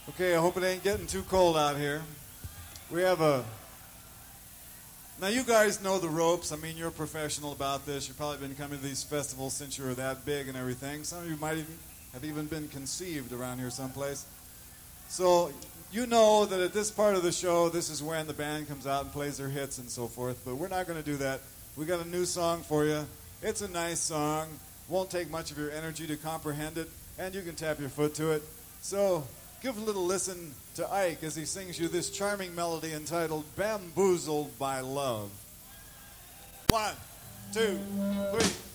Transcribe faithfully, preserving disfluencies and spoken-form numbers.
Okay, I hope it ain't getting too cold out here. We have a. Now, you guys know the ropes. I mean, you're professional about this. You've probably been coming to these festivals since you were that big and everything. Some of you might even have even been conceived around here someplace. So, you know that at this part of the show, this is when the band comes out and plays their hits and so forth. But we're not going to do that. We got a new song for you. It's a nice song. Won't take much of your energy to comprehend it, and you can tap your foot to it. So, give a little listen to Ike as he sings you this charming melody entitled Bamboozled by Love. One, two, three.